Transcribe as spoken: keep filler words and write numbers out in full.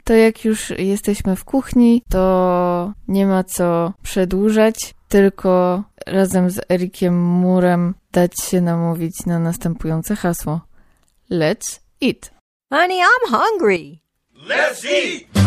to jak już jesteśmy w kuchni, to nie ma co przedłużać, tylko razem z Erikiem Murem dać się namówić na następujące hasło. Let's eat! Honey, I'm hungry. Let's eat!